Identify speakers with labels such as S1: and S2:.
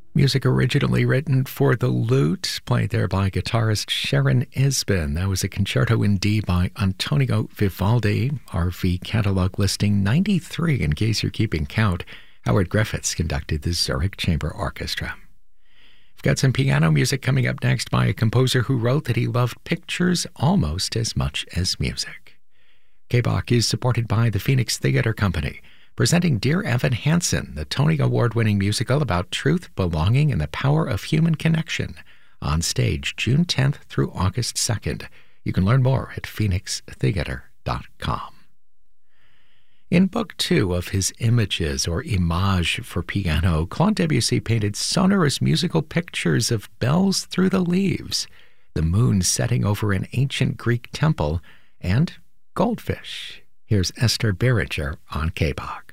S1: Music originally written for the lute, played there by guitarist Sharon Isbin. That was a concerto in D by Antonio Vivaldi. RV catalog listing 93, in case you're keeping count. Howard Griffiths conducted the Zurich Chamber Orchestra. We've got some piano music coming up next by a composer who wrote that he loved pictures almost as much as music. KBOC is supported by the Phoenix Theater Company, presenting Dear Evan Hansen, the Tony Award-winning musical about truth, belonging, and the power of human connection, on stage June 10th through August 2nd. You can learn more at phoenixtheater.com. In Book 2 of his Images, or Images for piano, Claude Debussy painted sonorous musical pictures of bells through the leaves, the moon setting over an ancient Greek temple, and goldfish. Here's Esther Beringer on KBOC.